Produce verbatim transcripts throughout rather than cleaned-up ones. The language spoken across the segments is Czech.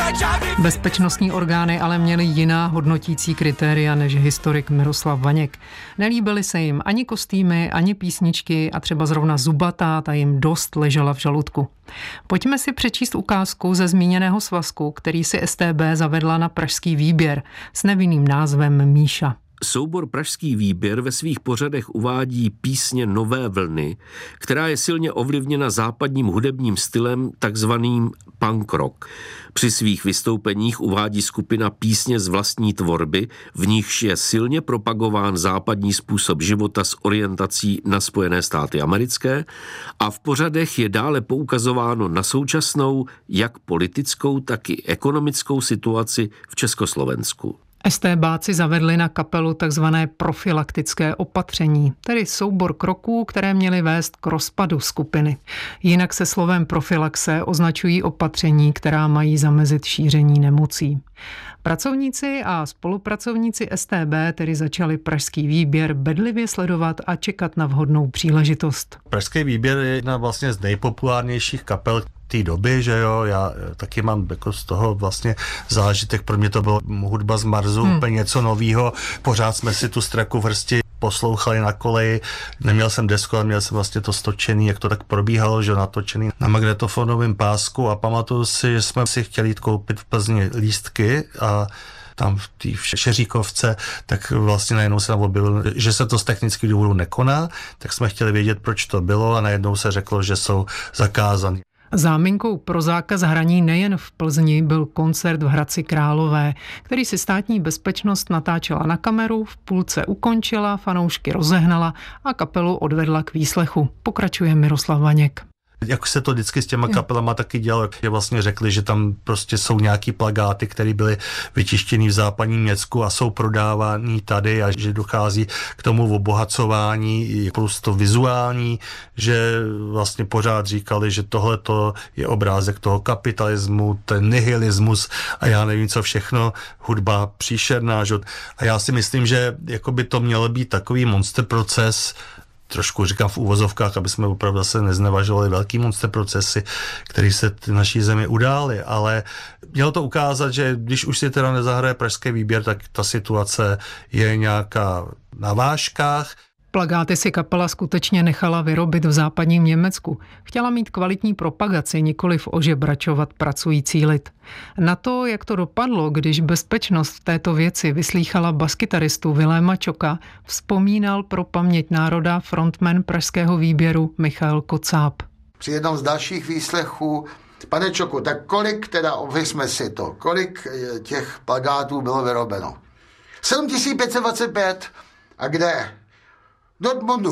Bezpečnostní orgány ale měly jiná hodnotící kritéria než historik Miroslav Vaněk. Nelíbily se jim ani kostýmy, ani písničky a třeba zrovna zubatá, ta jim dost ležela v žaludku. Pojďme si přečíst ukázku ze zmíněného svazku, který si S T B zavedla na pražský výběr s nevinným názvem Míša. Soubor Pražský výběr ve svých pořadech uvádí písně nové vlny, která je silně ovlivněna západním hudebním stylem takzvaným punk rock. Při svých vystoupeních uvádí skupina písně z vlastní tvorby, v nichž je silně propagován západní způsob života s orientací na Spojené státy americké a v pořadech je dále poukazováno na současnou jak politickou, tak i ekonomickou situaci v Československu. STBáci zavedli na kapelu takzvané profilaktické opatření, tedy soubor kroků, které měly vést k rozpadu skupiny. Jinak se slovem profilaxe označují opatření, která mají zamezit šíření nemocí. Pracovníci a spolupracovníci S T B tedy začali pražský výběr bedlivě sledovat a čekat na vhodnou příležitost. Pražský výběr je jedna vlastně z nejpopulárnějších kapel té doby, že jo, já taky mám jako z toho vlastně zážitek, pro mě to bylo hudba z Marsu, hmm. úplně něco novýho, pořád jsme si tu Straku v hrsti poslouchali na koleji, neměl jsem desku, ale měl jsem vlastně to stočený, jak to tak probíhalo, že natočený na magnetofonovém pásku a pamatuju si, že jsme si chtěli jít koupit v Plzni lístky a tam v té Šeříkovce, tak vlastně najednou se tam objevilo, že se to z technických důvodů nekoná, tak jsme chtěli vědět, proč to bylo a najednou se řeklo, že jsou zakázaný. Záminkou pro zákaz hraní nejen v Plzni byl koncert v Hradci Králové, který si státní bezpečnost natáčela na kameru, v půlce ukončila, fanoušky rozehnala a kapelu odvedla k výslechu. Pokračuje Miroslav Vaněk. Jak se to vždycky s těma kapelama taky dělalo, že vlastně řekli, že tam prostě jsou nějaký plakáty, které byly vytištěny v západním Německu a jsou prodávány tady a že dochází k tomu obohacování plus to vizuální, že vlastně pořád říkali, že tohleto je obrázek toho kapitalismu, ten nihilismus a já nevím co všechno, hudba příšerná. Že? A já si myslím, že jako by to mělo být takový monster proces, trošku říkám v úvozovkách, aby jsme opravdu se neznevažovali velký monster procesy, které se v naší zemi udály, ale mělo to ukázat, že když už si teda nezahraje pražský výběr, tak ta situace je nějaká na vážkách. Plakáty si kapela skutečně nechala vyrobit v západním Německu. Chtěla mít kvalitní propagaci, nikoliv ožebračovat pracující lid. Na to, jak to dopadlo, když bezpečnost v této věci vyslýchala baskytaristu Viléma Čoka, vzpomínal pro paměť národa frontman pražského výběru Michal Kocáb. Při jednom z dalších výslechů, pane Čoku, tak kolik teda, ověřme si to, kolik těch plakátů bylo vyrobeno? sedm tisíc pět set dvacet pět. A kde? Dortmundu.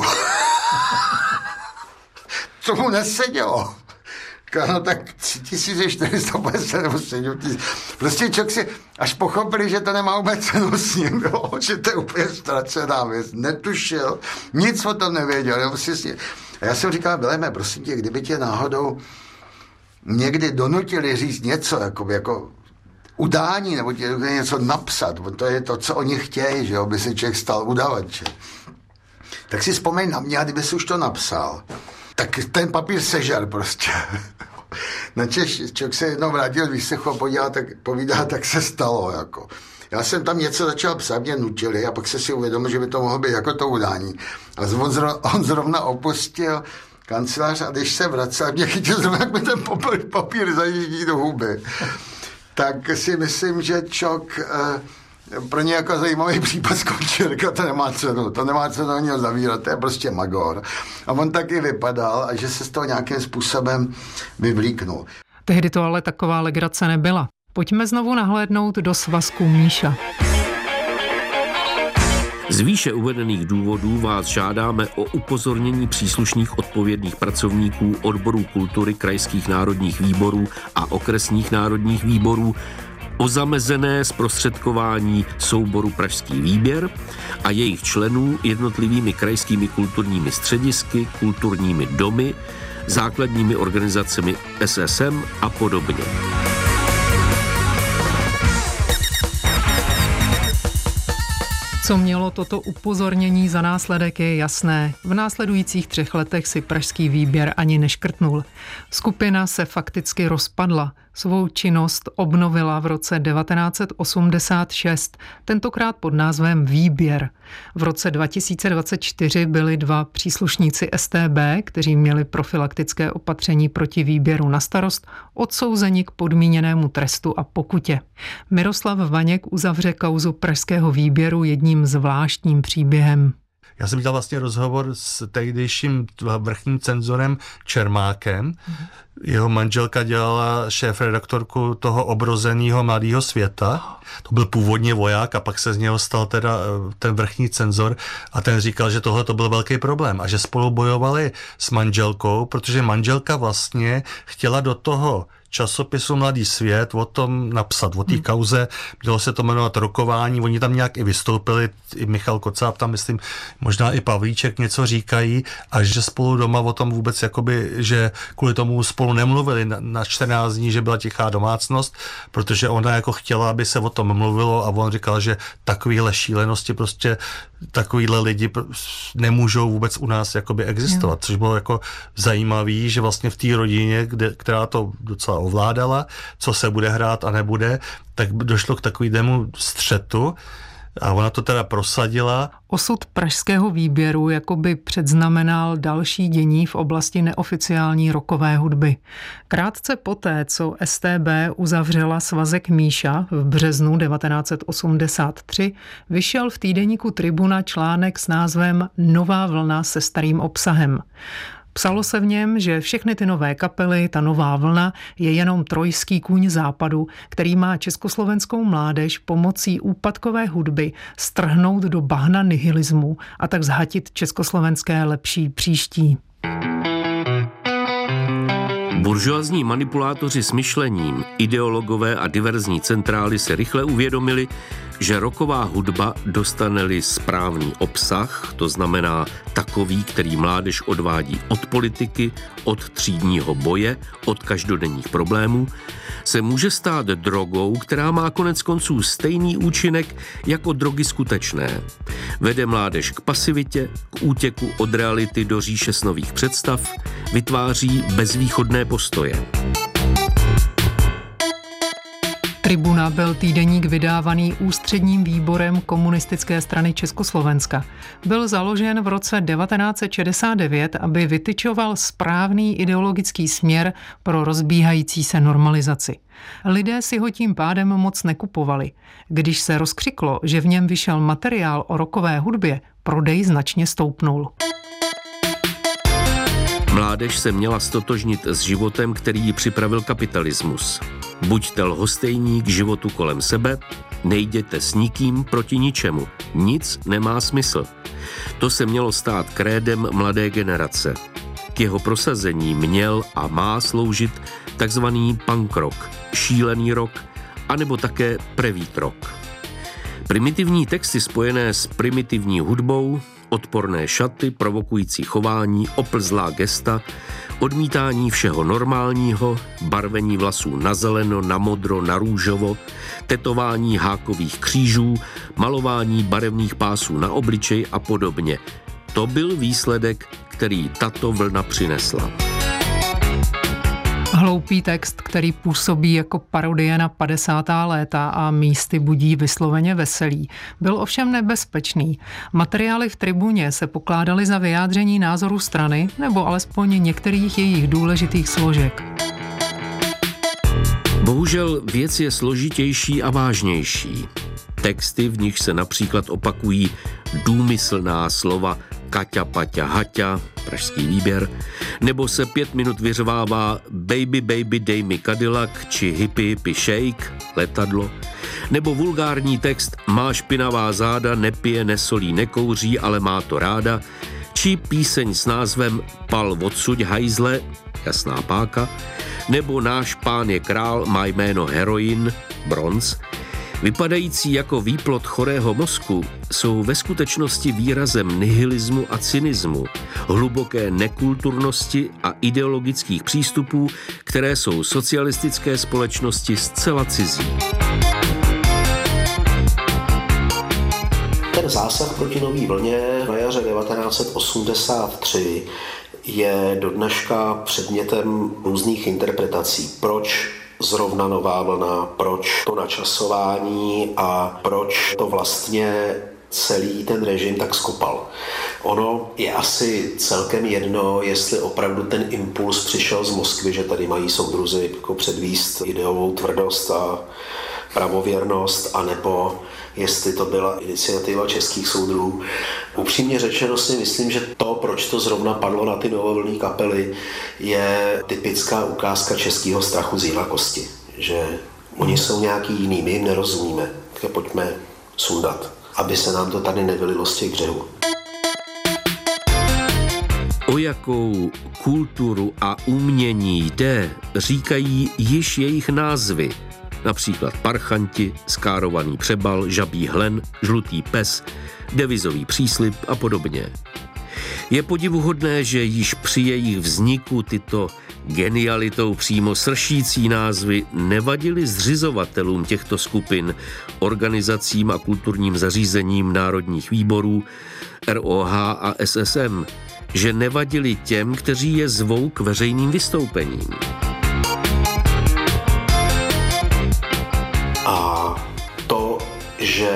Co mu nesedělo? No tak tři tisíce čtyři sta padesát nebo sedm tisíc. Prostě člověk si až pochopili, že to nemá vůbec cenu s ním, jo? Že to je úplně ztracená věc. Netušil, nic o tom nevěděl. Jo? A já jsem říkal, Viléme, prosím tě, kdyby tě náhodou někdy donutili říct něco, jako, jako udání, nebo tě něco napsat, to je to, co oni chtějí, že jo? By se člověk stal udavačem. Tak si vzpomeň na mě, a kdyby si už to napsal, tak ten papír sežer prostě. Načež člověk se jednou vrátil z výslechu a podíval, tak, povídá, tak se stalo. Jako. Já jsem tam něco začal psát, mě nutili a pak se si uvědomil, že by to mohlo být jako to udání. A on, zro, on zrovna opustil kancelář a když se vracel, mě chytil zrovna, jak mi ten papír, papír zajíždí do huby. Tak si myslím, že Čok... Eh, pro ně jako zajímavý případ skončil, to nemá cenu, to nemá cenu ani ho zavírat, to je prostě magor. A on taky vypadal a že se z toho nějakým způsobem vyvlíknul. Tehdy to ale taková legrace nebyla. Pojďme znovu nahlédnout do svazku Míša. Z výše uvedených důvodů vás žádáme o upozornění příslušných odpovědných pracovníků odborů kultury krajských národních výborů a okresních národních výborů o zamezené zprostředkování souboru Pražský výběr a jejich členů jednotlivými krajskými kulturními středisky, kulturními domy, základními organizacemi S S M a podobně. Co mělo toto upozornění za následek, je jasné. V následujících třech letech si pražský výběr ani neškrtnul. Skupina se fakticky rozpadla. Svou činnost obnovila v roce devatenáct set osmdesát šest, tentokrát pod názvem Výběr. V roce dva tisíce dvacet čtyři byli dva příslušníci S T B, kteří měli profilaktické opatření proti výběru na starost, odsouzeni k podmíněnému trestu a pokutě. Miroslav Vaněk uzavře kauzu pražského výběru jedním zvláštním příběhem. Já jsem dělal vlastně rozhovor s tehdejším vrchním cenzorem Čermákem. Jeho manželka dělala šéfredaktorku toho Obrozeného mladého světa. To byl původně voják a pak se z něho stal teda ten vrchní cenzor a ten říkal, že tohle to byl velký problém a že spolu bojovali s manželkou, protože manželka vlastně chtěla do toho časopisu Mladý svět o tom napsat, o té kauze, mělo se to jmenovat Rokování, oni tam nějak i vystoupili, i Michal Kocáb tam, myslím, možná i Pavlíček něco říkají a že spolu doma o tom vůbec jakoby, že kvůli tomu spolu nemluvili na, na čtrnáct dní, že byla tichá domácnost, protože ona jako chtěla, aby se o tom mluvilo a on říkal, že takovýhle šílenosti prostě takovýhle lidi nemůžou vůbec u nás jakoby existovat, což bylo jako zajímavý, že vlastně v té rodině, kde, která to docela ovládala, co se bude hrát a nebude, tak došlo k takovému střetu a ona to teda prosadila. Osud pražského výběru jakoby předznamenal další dění v oblasti neoficiální rockové hudby. Krátce poté, co S T B uzavřela svazek Míša v březnu devatenáct set osmdesát tři, vyšel v týdeníku Tribuna článek s názvem Nová vlna se starým obsahem. Psalo se v něm, že všechny ty nové kapely, ta nová vlna, je jenom trojský kůň západu, který má československou mládež pomocí úpadkové hudby strhnout do bahna nihilismu a tak zhatit československé lepší příští. Buržoazní manipulátoři s myšlením, ideologové a diverzní centrály se rychle uvědomili, že rocková hudba, dostane-li správný obsah, to znamená takový, který mládež odvádí od politiky, od třídního boje, od každodenních problémů, se může stát drogou, která má konec konců stejný účinek jako drogy skutečné. Vede mládež k pasivitě, k útěku od reality do říše snových představ, vytváří bezvýchodné postoje. Tribuna byl týdeník vydávaný ústředním výborem Komunistické strany Československa. Byl založen v roce devatenáct set šedesát devět, aby vytyčoval správný ideologický směr pro rozbíhající se normalizaci. Lidé si ho tím pádem moc nekupovali. Když se rozkřiklo, že v něm vyšel materiál o rockové hudbě, prodej značně stoupnul. Mládež se měla stotožnit s životem, který ji připravil kapitalismus. Buďte lhostejní k životu kolem sebe, nejděte s nikým proti ničemu. Nic nemá smysl. To se mělo stát krédem mladé generace. K jeho prosazení měl a má sloužit takzvaný punk rock, šílený rock, anebo také prevít rock. Primitivní texty spojené s primitivní hudbou, odporné šaty, provokující chování, oplzlá gesta, odmítání všeho normálního, barvení vlasů na zeleno, na modro, na růžovo, tetování hákových křížů, malování barevných pásů na obličej a podobně. To byl výsledek, který tato vlna přinesla. Hloupý text, který působí jako parodie na padesátá léta a místy budí vysloveně veselí, byl ovšem nebezpečný. Materiály v Tribuně se pokládaly za vyjádření názoru strany nebo alespoň některých jejich důležitých složek. Bohužel věc je složitější a vážnější. Texty, v nich se například opakují důmyslná slova Kaťa, Paťa, Haťa, pražský výběr, nebo se pět minut vyřvává Baby, baby, dej mi Cadillac, či hippie, hippie shake, letadlo, nebo vulgární text Má špinavá záda, nepije, nesolí, nekouří, ale má to ráda, či píseň s názvem Pal odsuď hajzle, jasná páka, nebo Náš pán je král, má jméno heroin, bronz, vypadající jako výplod chorého mozku, jsou ve skutečnosti výrazem nihilismu a cynismu, hluboké nekulturnosti a ideologických přístupů, které jsou socialistické společnosti zcela cizí. Ten zásah proti nový vlně na jaře devatenáct set osmdesát tři je do dneška předmětem různých interpretací. Proč zrovna Nová vlna, proč to načasování a proč to vlastně celý ten režim tak skopal. Ono je asi celkem jedno, jestli opravdu ten impuls přišel z Moskvy, že tady mají soudruzi jako předvíst ideovou tvrdost a pravověrnost, anebo jestli to byla iniciativa českých soudruhů. Upřímně řečeno si myslím, že to, proč to zrovna padlo na ty novovlnné kapely, je typická ukázka českého strachu z jinakosti. Že oni jsou nějaký jiný, my jim nerozumíme, tak pojďme sundat, aby se nám to tady nevylilo z těch břehů. O jakou kulturu a umění jde, říkají již jejich názvy. Například parchanti, skárovaný přebal, žabí hlen, žlutý pes, devizový příslib a podobně. Je podivuhodné, že již při jejich vzniku tyto genialitou přímo sršící názvy nevadily zřizovatelům těchto skupin, organizacím a kulturním zařízením národních výborů, R O H a S S M, že nevadili těm, kteří je zvou k veřejným vystoupením. A to, že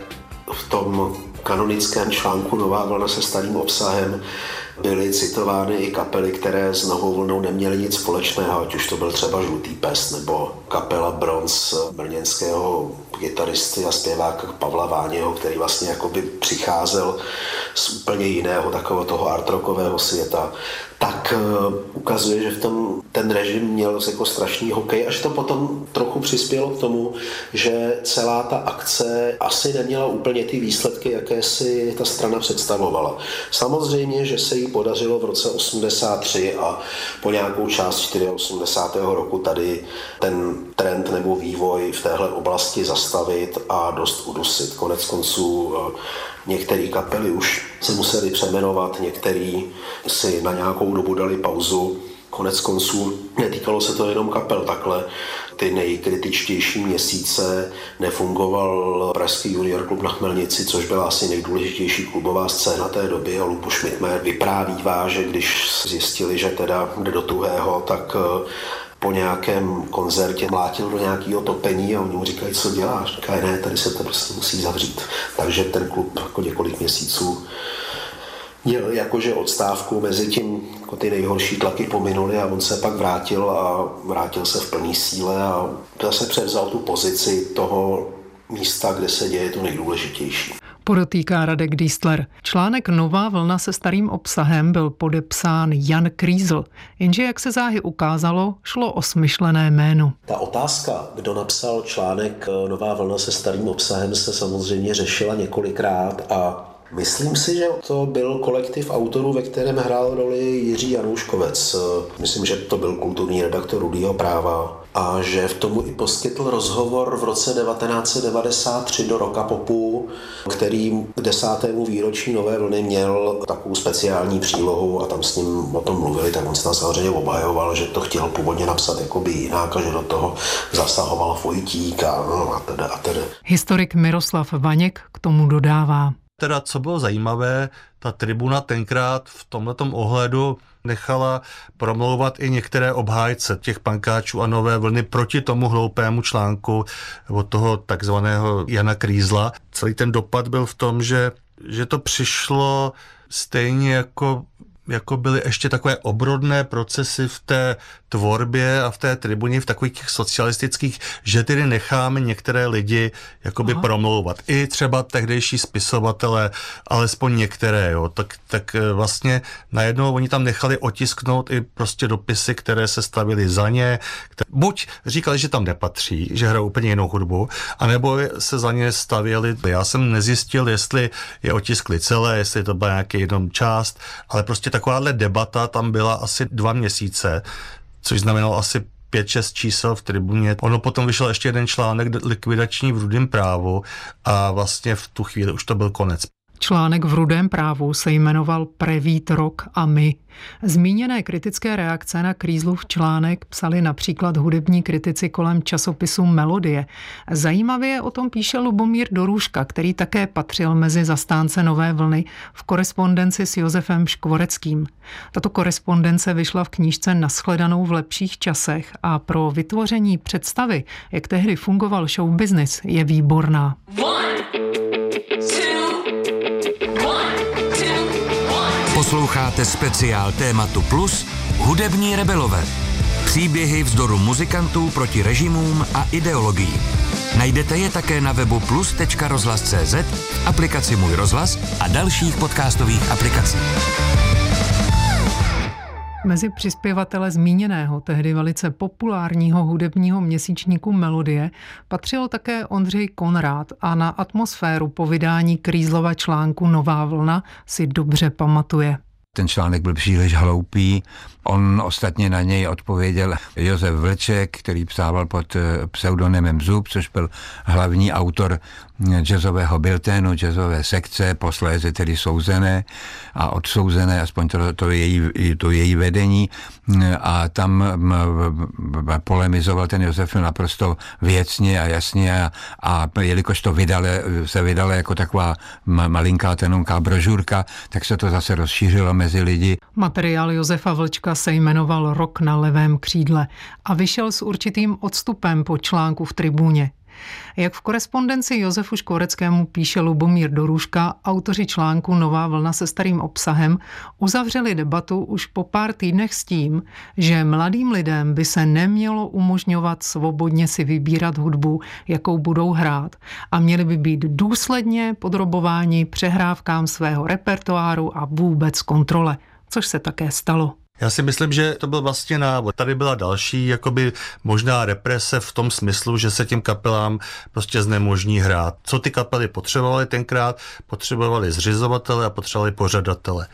v tom kanonickém článku Nová vlna se starým obsahem byly citovány i kapely, které s Novou vlnou neměly nic společného, ať už to byl třeba Žlutý pes nebo kapela Bronz brněnského kytaristy a zpěváka Pavla Váněho, který vlastně jakoby přicházel z úplně jiného takového toho artrockového světa, tak uh, ukazuje, že v tom ten režim měl jako strašný hokej a že to potom trochu přispělo k tomu, že celá ta akce asi neměla úplně ty výsledky, jaké si ta strana představovala. Samozřejmě, že se jí podařilo v roce osmdesát tři a po nějakou část osmdesátého čtvrtého roku tady ten trend nebo vývoj v téhle oblasti zastavit a dost udusit. Konec konců uh, některé kapely už se museli přeměnovat, některý si na nějakou dobu dali pauzu. Konec konců netýkalo se to jenom kapel takhle. Ty nejkritičtější měsíce nefungoval Pražský junior klub na Chmelnici, což byla asi nejdůležitější klubová scéna té doby. A Lupo Šmidtmer vyprávívá, že když zjistili, že teda jde do tuhého, tak po nějakém koncertě mlátil do nějakého topení a oni mu říkají, co děláš? Říkají, ne, tady se to prostě musí zavřít. Takže ten klub jako několik měsíců měl jakože odstávku, mezi tím jako ty nejhorší tlaky pominuly a on se pak vrátil a vrátil se v plný síle a zase převzal tu pozici toho místa, kde se děje to nejdůležitější. Podotýká Radek Dístler. Článek Nová vlna se starým obsahem byl podepsán Jan Krýzl, jenže jak se záhy ukázalo, šlo o smyšlené jméno. Ta otázka, kdo napsal článek Nová vlna se starým obsahem, se samozřejmě řešila několikrát a myslím si, že to byl kolektiv autorů, ve kterém hrál roli Jiří Janouškovec. Myslím, že to byl kulturní redaktor Rudýho práva a že v tomu i poskytl rozhovor v roce devatenáct set devadesát tři do Rocka Popu, který k desátému výročí Nové vlny měl takovou speciální přílohu a tam s ním o tom mluvili, tak on se tam samozřejmě obhajoval, že to chtěl původně napsat jakoby jinak a že do toho zasahoval Vojtík a, no, a teda a teda. Historik Miroslav Vaněk k tomu dodává. Teda, co bylo zajímavé, ta tribuna tenkrát v tomhletom ohledu nechala promlouvat i některé obhájce těch pankáčů a Nové vlny proti tomu hloupému článku od toho takzvaného Jana Krýzla. Celý ten dopad byl v tom, že, že to přišlo stejně jako jako byly ještě takové obrodné procesy v té tvorbě a v té tribuně, v takových těch socialistických, že tedy necháme některé lidi jakoby Aha. promlouvat. I třeba tehdejší spisovatelé, alespoň některé, jo. Tak, tak vlastně najednou oni tam nechali otisknout i prostě dopisy, které se stavily za ně. Které, buď říkali, že tam nepatří, že hrajou úplně jinou hudbu, anebo se za ně stavěli. Já jsem nezjistil, jestli je otiskli celé, jestli to byla nějaká jenom část, ale prostě takováhle debata tam byla asi dva měsíce, což znamenalo asi pět šest čísel v tribuně. Ono potom vyšel ještě jeden článek likvidační v Rudým právu a vlastně v tu chvíli už to byl konec. Článek v Rudém právu se jmenoval Prevít rok a my. Zmíněné kritické reakce na Krýzlův článek psali například hudební kritici kolem časopisu Melodie. Zajímavě o tom píše Lubomír Dorůžka, který také patřil mezi zastánce Nové vlny v korespondenci s Josefem Škvoreckým. Tato korespondence vyšla v knížce Nashledanou v lepších časech a pro vytvoření představy, jak tehdy fungoval show business, je výborná. Posloucháte speciál Tématu Plus Hudební rebelové. Příběhy vzdoru muzikantů proti režimům a ideologií. Najdete je také na webu plus tečka rozhlas tečka cé zet, v aplikaci Můj rozhlas a dalších podcastových aplikacích. Mezi přispěvatele zmíněného, tehdy velice populárního hudebního měsíčníku Melodie patřil také Ondřej Konrád a na atmosféru po vydání Krýzlova článku Nová vlna si dobře pamatuje. Ten článek byl příliš hloupý. On ostatně na něj odpověděl Josef Vlček, který psával pod pseudonymem Zub, což byl hlavní autor jazzového bilténu, jazzové sekce, posléze tedy souzené a odsouzené, aspoň to, to, její, to její vedení. A tam polemizoval ten Josef naprosto věcně a jasně a, a jelikož to vydale, se vydalo jako taková malinká tenonká brožurka, tak se to zase rozšířilo mezi lidi. Materiál Josefa Vlčka se jmenoval Rok na levém křídle a vyšel s určitým odstupem po článku v Tribuně. Jak v korespondenci Josefu Škvoreckému píše Lubomír Dorůžka, autoři článku Nová vlna se starým obsahem uzavřeli debatu už po pár týdnech s tím, že mladým lidem by se nemělo umožňovat svobodně si vybírat hudbu, jakou budou hrát, a měli by být důsledně podrobováni přehrávkám svého repertoáru a vůbec kontrole, což se také stalo. Já si myslím, že to byl vlastně návod. Tady byla další jakoby možná represe v tom smyslu, že se těm kapelám prostě znemožní hrát. Co ty kapely potřebovaly tenkrát? Potřebovali zřizovatele a potřebovali pořadatele.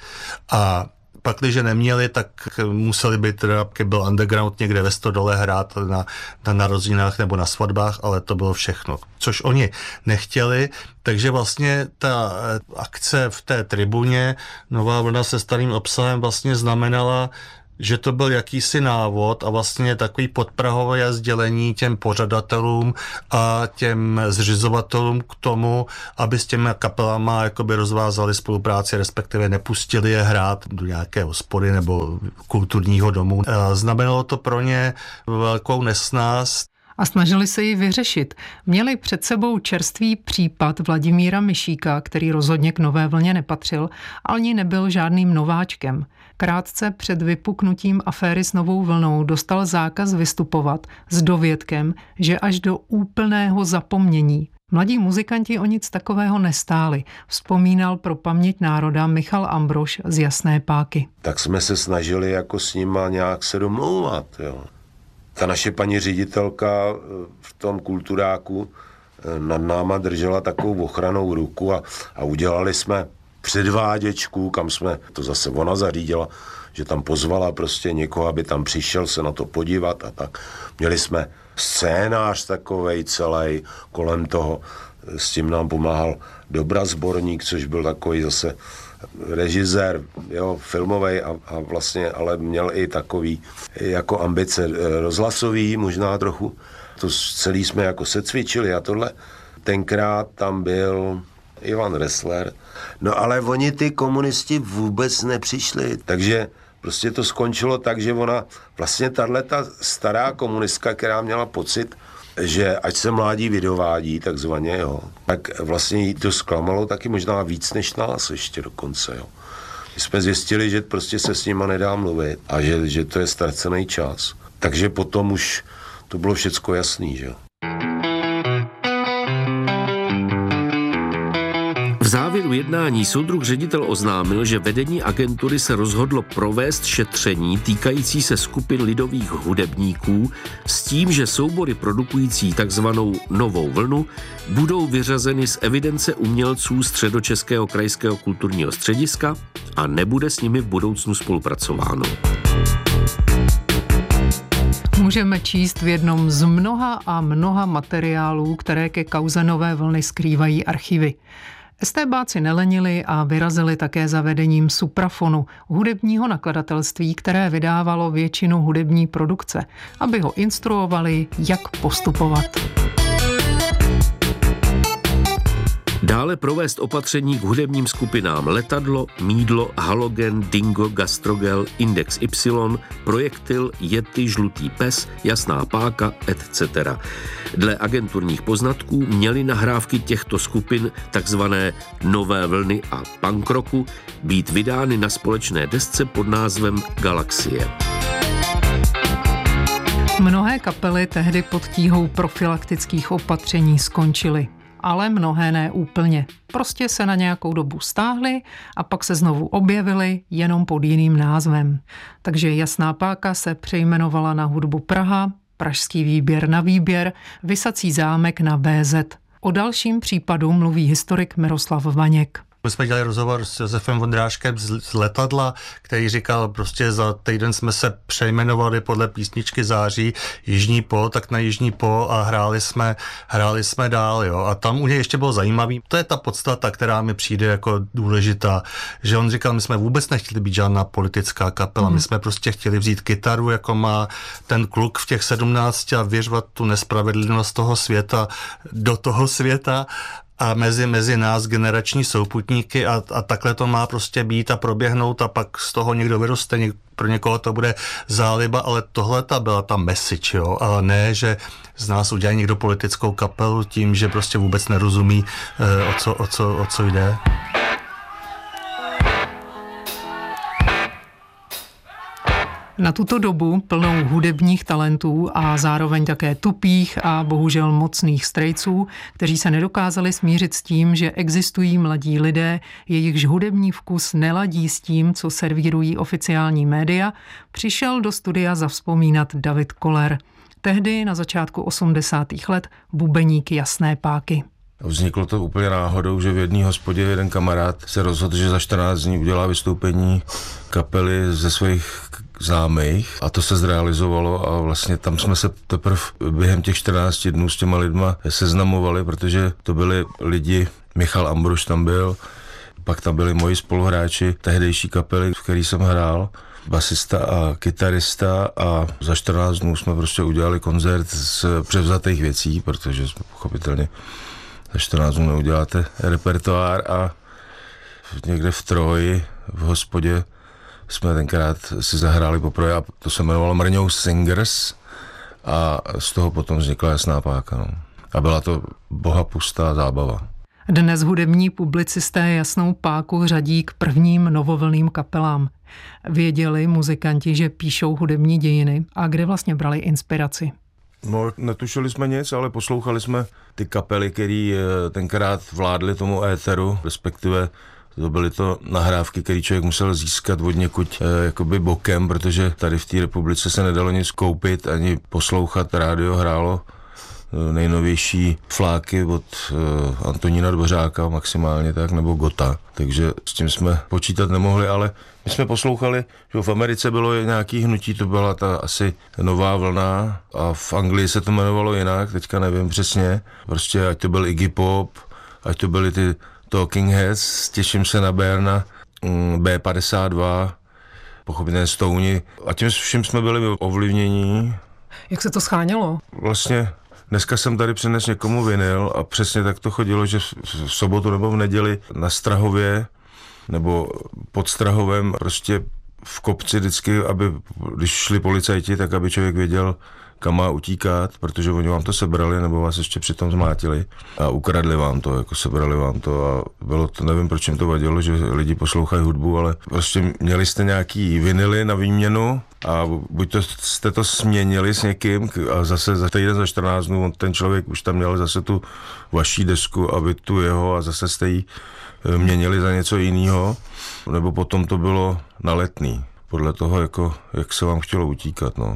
A pak, když neměli, tak museli být teda, byl underground někde ve Stodole hrát na, na narozeninách nebo na svatbách, ale to bylo všechno. Což oni nechtěli, takže vlastně ta akce v té Tribuně Nová vlna se starým obsahem vlastně znamenala, že to byl jakýsi návod a vlastně takový podprahové sdělení těm pořadatelům a těm zřizovatelům k tomu, aby s těmi kapelama jakoby rozvázali spolupráci, respektive nepustili je hrát do nějaké hospody nebo kulturního domu. A znamenalo to pro ně velkou nesnást. A snažili se ji vyřešit. Měli před sebou čerstvý případ Vladimíra Mišíka, který rozhodně k Nové vlně nepatřil, ale ani nebyl žádným nováčkem. Krátce před vypuknutím aféry s Novou vlnou dostal zákaz vystupovat s dovědkem, že až do úplného zapomnění. Mladí muzikanti o nic takového nestáli, vzpomínal pro Paměť národa Michal Ambrož z Jasné Páky. Tak jsme se snažili jako s nima nějak se domlouvat, jo. Ta naše paní ředitelka v tom kulturáku nad náma držela takovou ochranou ruku a, a udělali jsme předváděčku, kam jsme, to zase ona zařídila, že tam pozvala prostě někoho, aby tam přišel se na to podívat a tak. Měli jsme scénář takovej celý kolem toho, s tím nám pomáhal Dobra Zborník, což byl takový zase režisér, jo, filmovej a, a vlastně, ale měl i takový jako ambice rozhlasový, možná trochu. To celý jsme jako se cvičili a tohle. Tenkrát tam byl Ivan Ressler. No ale oni ty komunisti vůbec nepřišli, takže prostě to skončilo tak, že ona, vlastně tahleta stará komunistka, která měla pocit, že ať se mládí vydovádí, takzvaně, jo, tak vlastně jí to zklamalo taky možná víc než nás ještě dokonce, jo. My jsme zjistili, že prostě se s nima nedá mluvit a že, že to je ztracený čas. Takže potom už to bylo všecko jasný, že jo. V závěru jednání soudruh ředitel oznámil, že vedení agentury se rozhodlo provést šetření týkající se skupin lidových hudebníků s tím, že soubory produkující takzvanou Novou vlnu budou vyřazeny z evidence umělců Středočeského krajského kulturního střediska a nebude s nimi v budoucnu spolupracováno. Můžeme číst v jednom z mnoha a mnoha materiálů, které ke kauze Nové vlny skrývají archivy. Estébáci nelenili a vyrazili také za vedením Suprafonu, hudebního nakladatelství, které vydávalo většinu hudební produkce, aby ho instruovali, jak postupovat. Dále provést opatření k hudebním skupinám Letadlo, Mídlo, Halogen, Dingo, Gastrogel, Index Y, Projektil, Yeti, Žlutý pes, Jasná páka, et cetera. Dle agenturních poznatků měly nahrávky těchto skupin, takzvané Nové vlny a punk rocku, být vydány na společné desce pod názvem Galaxie. Mnohé kapely tehdy pod tíhou profylaktických opatření skončily. Ale mnohé ne úplně. Prostě se na nějakou dobu stáhly a pak se znovu objevily jenom pod jiným názvem. Takže Jasná páka se přejmenovala na Hudbu Praha, Pražský výběr na výběr, Visací zámek na vé zet. O dalším případu mluví historik Miroslav Vaněk. My jsme dělali rozhovor s Josefem Vondráškem z Letadla, který říkal, prostě za týden jsme se přejmenovali podle písničky Září Jižní po, tak na Jižní po a hráli jsme, hráli jsme dál, jo. A tam u něj ještě bylo zajímavý, to je ta podstata, která mi přijde jako důležitá, že on říkal, my jsme vůbec nechtěli být žádná politická kapela, mm. my jsme prostě chtěli vzít kytaru, jako má ten kluk v těch sedmnácti a vyřvat tu nespravedlnost toho světa do toho světa a mezi, mezi nás generační souputníky a, a takhle to má prostě být a proběhnout a pak z toho někdo vyroste, něk, pro někoho to bude záliba, ale tohle ta byla ta message, jo, ale ne, že z nás udělá někdo politickou kapelu tím, že prostě vůbec nerozumí, eh, o, co, o, co, o co jde. Na tuto dobu plnou hudebních talentů a zároveň také tupých a bohužel mocných strejců, kteří se nedokázali smířit s tím, že existují mladí lidé, jejichž hudební vkus neladí s tím, co servírují oficiální média, přišel do studia zavzpomínat David Koller. Tehdy na začátku osmdesátých let bubeník Jasné páky. Vzniklo to úplně náhodou, že v jedné hospodě jeden kamarád se rozhodl, že za čtrnáct dní udělá vystoupení kapely ze svých známých a to se zrealizovalo a vlastně tam jsme se teprve během těch čtrnácti dnů s těma lidma seznamovali, protože to byli lidi, Michal Ambruš tam byl, pak tam byli moji spoluhráči tehdejší kapely, v který jsem hrál, basista a kytarista a za čtrnáct dnů jsme prostě udělali koncert z převzatých věcí, protože jsme pochopitelně za čtrnáct dnů neuděláte repertoár a někde v Troji v hospodě jsme tenkrát si zahráli poprvé a to se jmenovalo Mrňou Singers a z toho potom vznikla Jasná páka. No. A byla to bohapustá zábava. Dnes hudební publicisté Jasnou páku řadí k prvním novovlným kapelám. Věděli muzikanti, že píšou hudební dějiny a kde vlastně brali inspiraci? No, netušili jsme nic, ale poslouchali jsme ty kapely, které tenkrát vládly tomu éteru, respektive to byly to nahrávky, které člověk musel získat od někud eh, jakoby bokem, protože tady v té republice se nedalo nic koupit ani poslouchat. Rádio hrálo eh, nejnovější fláky od eh, Antonína Dvořáka maximálně tak, nebo Gota. Takže s tím jsme počítat nemohli, ale my jsme poslouchali, že v Americe bylo nějaký hnutí, to byla ta asi Nová vlna a v Anglii se to jmenovalo jinak, teďka nevím přesně. Prostě ať to byl Iggy Pop, ať to byly ty Talking Heads, těším se na Berna, bé padesát dva, pochopitelně Stoni a tím vším jsme byli ovlivnění. Jak se to schánělo? Vlastně dneska jsem tady přinesl někomu vinyl a přesně tak to chodilo, že v sobotu nebo v neděli na Strahově nebo pod Strahovem prostě v kopci vždycky, aby když šli policajti, tak aby člověk věděl, kam má utíkat, protože oni vám to sebrali nebo vás ještě přitom zmátili a ukradli vám to, jako sebrali vám to a bylo to, nevím, proč jim to vadilo, že lidi poslouchají hudbu, ale prostě měli jste nějaký vinily na výměnu a buď to jste to směnili s někým a zase za týden, za čtrnáct dnů ten člověk už tam měl zase tu vaší desku a vy tu jeho a zase jste ji měnili za něco jiného, nebo potom to bylo na Letný, podle toho, jako, jak se vám chtělo utíkat, no.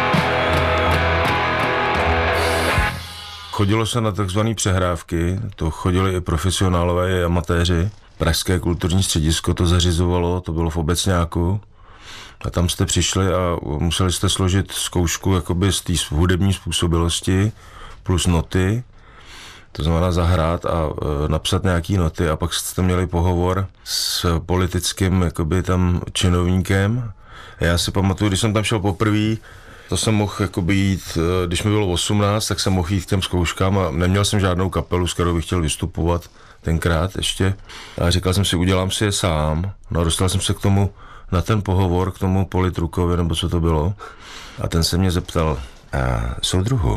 Chodilo se na takzvané přehrávky, to chodili i profesionálové, i amatéři. Pražské kulturní středisko to zařizovalo, to bylo v Obecňáku. A tam jste přišli a museli jste složit zkoušku jakoby z té hudební způsobilosti plus noty. to znamená zahrát a e, napsat nějaký noty a pak jste měli pohovor s politickým jakoby tam činovníkem. A já si pamatuju, když jsem tam šel poprvé, to jsem mohl jakoby jít, když mi bylo osmnáct, tak jsem mohl jít k těm zkouškám a neměl jsem žádnou kapelu, s kterou bych chtěl vystupovat tenkrát ještě. A říkal jsem si, udělám si je sám. No a dostal jsem se k tomu, na ten pohovor, k tomu politrukovi, nebo co to bylo. A ten se mě zeptal, a soudruhu,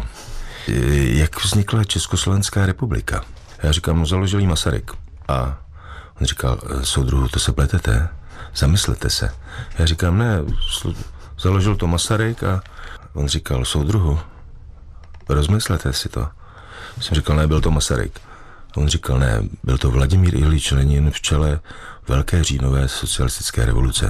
jak vznikla Československá republika? Já říkám, no založil jí Masaryk. A on říkal, soudruhu, to se pletete, zamyslete se. Já říkám, ne, založil to Masaryk a on říkal, soudruhu, rozmyslete si to. Jsem říkal, ne, byl to Masaryk. A on říkal, ne, byl to Vladimír Iljič Lenin v čele Velké říjnové socialistické revoluce.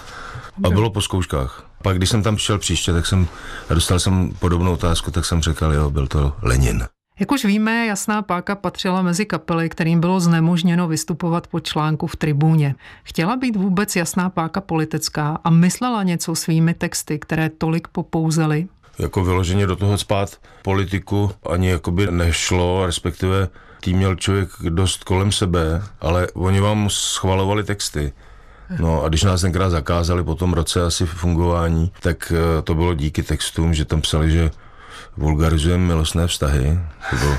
A bylo po zkouškách. Pak, když jsem tam přišel příště, tak jsem dostal jsem podobnou otázku, tak jsem řekl, jo, byl to Lenin. Jak už víme, Jasná páka patřila mezi kapely, kterým bylo znemožněno vystupovat po článku v Tribuně. Chtěla být vůbec Jasná páka politická a myslela něco svými texty, které tolik popouzely? Jako vyloženě do toho spát politiku ani jakoby nešlo, respektive tým měl člověk dost kolem sebe, ale oni vám schvalovali texty. No a když nás tenkrát zakázali po tom roce asi fungování, tak to bylo díky textům, že tam psali, že vulgarizujeme milostné vztahy. To, bylo,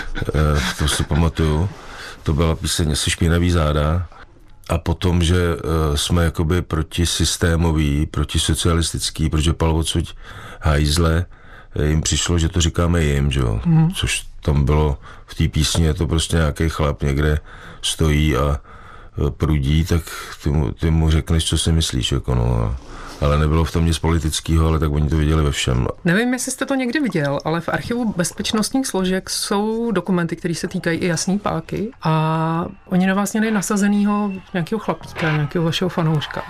to si pamatuju. To byla píseň asi Špinavý záda. A potom, že jsme jakoby protisystémový, protisocialistický, protože pal odsud hajzle, jim přišlo, že to říkáme jim, že jo. Mm. Což tam bylo v té písni, je to prostě nějaký chlap někde stojí a prudí, tak ty mu, ty mu řekneš, co si myslíš, jako no. Ale nebylo v tom nic politického, ale tak oni to viděli ve všem. Nevím, jestli jste to někdy viděl, ale v archivu bezpečnostních složek jsou dokumenty, které se týkají i Jasný páky a oni na vás měli nasazenýho nějakého chlapíka, nějakého vašeho fanouška.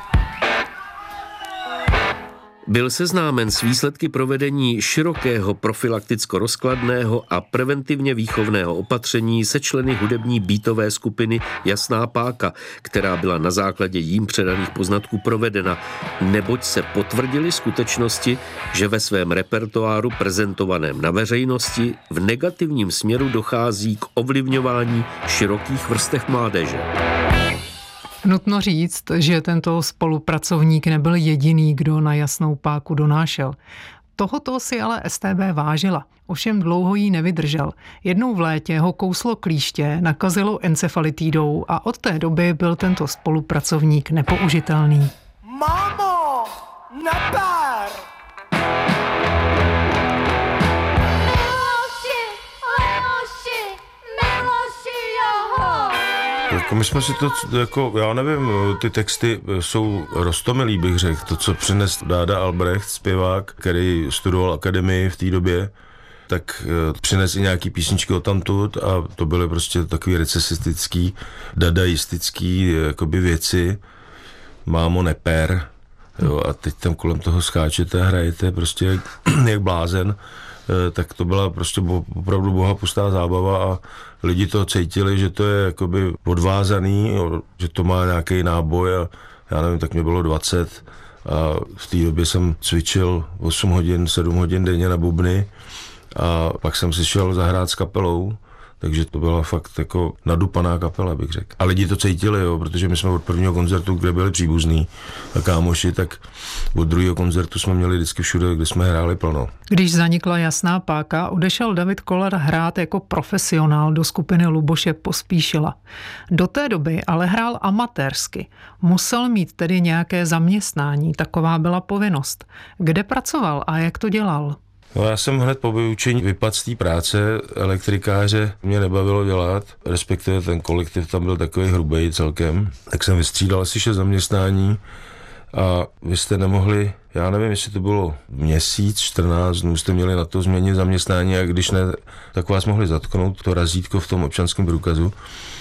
Byl seznámen s výsledky provedení širokého profilakticko-rozkladného a preventivně výchovného opatření se členy hudební beatové skupiny Jasná páka, která byla na základě jím předaných poznatků provedena, neboť se potvrdily skutečnosti, že ve svém repertoáru prezentovaném na veřejnosti v negativním směru dochází k ovlivňování širokých vrstev mládeže. Nutno říct, že tento spolupracovník nebyl jediný, kdo na Jasnou páku donášel. Tohoto si ale S T B vážila. Ovšem dlouho jí nevydržel. Jednou v létě ho kouslo klíště, nakazilo encefalitidou a od té doby byl tento spolupracovník nepoužitelný. Mámo, neber! Jako my jsme si to, jako, já nevím, ty texty jsou roztomilý, bych řekl. To, co přines Dáda Albrecht, zpěvák, který studoval akademii v té době, tak přines i nějaký písničky odtamtud a to byly prostě takový recesistický, dadaistický jakoby věci. Mámo, neper. Jo, a teď tam kolem toho skáčete a hrajete prostě jak, jak blázen. Tak to byla prostě opravdu bohapustá zábava a lidi to cítili, že to je jakoby odvázaný, že to má nějaký náboj a já nevím, tak mě bylo dvacet a v té době jsem cvičil osm hodin, sedm hodin denně na bubny a pak jsem si šel zahrát s kapelou, takže to byla fakt jako nadupaná kapela, bych řekl. A lidi to cítili, jo, protože my jsme od prvního koncertu, kde byli příbuzní a kámoši, tak od druhého koncertu jsme měli vždycky všude, kde jsme hráli plno. Když zanikla Jasná páka, odešel David Koller hrát jako profesionál do skupiny Luboše Pospíšila. Do té doby ale hrál amatérsky. Musel mít tedy nějaké zaměstnání, taková byla povinnost. Kde pracoval a jak to dělal? No, já jsem hned po vyučení vypadl z té práce elektrikáře, mě nebavilo dělat, respektive ten kolektiv tam byl takový hrubej celkem, tak jsem vystřídal asi šest zaměstnání a vy jste nemohli, já nevím, jestli to bylo měsíc, čtrnáct dnů, jste měli na to změnit zaměstnání a když ne, tak vás mohli zatknout, to razítko v tom občanském průkazu.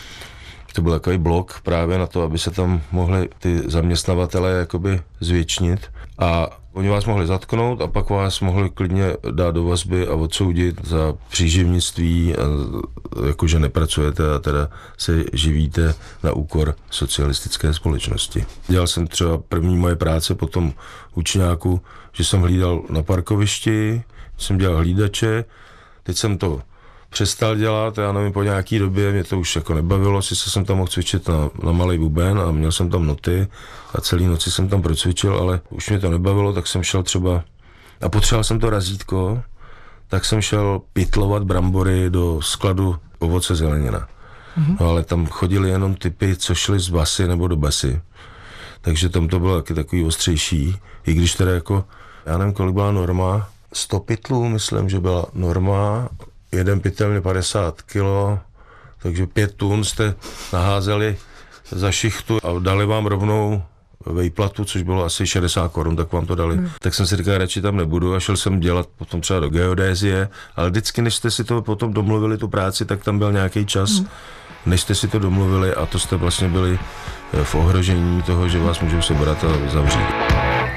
To byl takový blok právě na to, aby se tam mohli ty zaměstnavatele jakoby zvětšnit a oni vás mohli zatknout a pak vás mohli klidně dát do vazby a odsoudit za příživnictví, a jakože nepracujete a teda se živíte na úkor socialistické společnosti. Dělal jsem třeba první moje práce po tom učňáku, že jsem hlídal na parkovišti, jsem dělal hlídače, teď jsem to přestal dělat, já nevím, po nějaký době mě to už jako nebavilo, sice jsem tam mohl cvičit na, na malý buben a měl jsem tam noty a celý noci jsem tam procvičil, ale už mě to nebavilo, tak jsem šel třeba, a potřeboval jsem to razítko, tak jsem šel pytlovat brambory do skladu ovoce zelenina. Mm-hmm. No ale tam chodili jenom typy, co šli z basy nebo do basy. Takže tam to bylo taky takový ostřejší, i když teda jako, já nevím, kolik byla norma, sto pytlů, myslím, že byla norma, jeden pytel měl padesát kilo, takže pět tun jste naházeli za šichtu a dali vám rovnou vejplatu, což bylo asi šedesát korun, tak vám to dali. Hmm. Tak jsem si říkal, radši tam nebudu a šel jsem dělat potom třeba do geodézie, ale vždycky, než jste si to potom domluvili, tu práci, tak tam byl nějaký čas, hmm. než jste si to domluvili a to jste vlastně byli v ohrožení toho, že vás můžou sebrat a zavřít.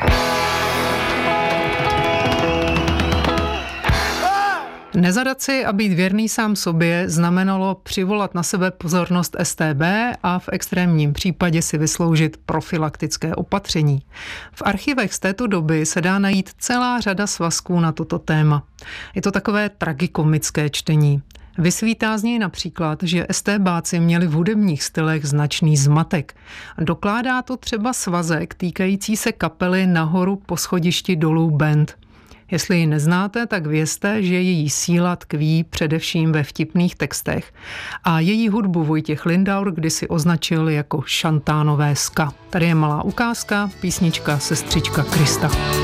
Nezadat si a být věrný sám sobě znamenalo přivolat na sebe pozornost S T B a v extrémním případě si vysloužit profilaktické opatření. V archivech z této doby se dá najít celá řada svazků na toto téma. Je to takové tragikomické čtení. Vysvítá z něj například, že STBáci měli v hudebních stylech značný zmatek. Dokládá to třeba svazek týkající se kapely Nahoru po schodišti dolů band. Jestli ji neznáte, tak vězte, že její síla tkví především ve vtipných textech a její hudbu Vojtěch Lindaur kdysi označil jako šantánové ska. Tady je malá ukázka, písnička Sestřička Krista.